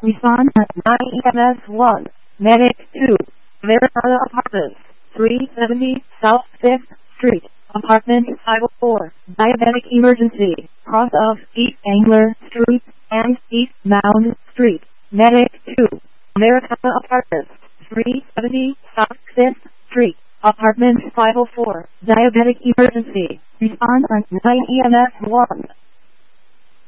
Respond at 9 EMS 1. Medic 2. Americana Apartments, 370 South 5th Street, Apartment 504. Diabetic emergency. Cross of East Angler Street and East Mound Street. Medic 2. Americana Apartments, 370 South 5th Street, Apartment 504. Diabetic emergency. Respond on 9 EMS 1.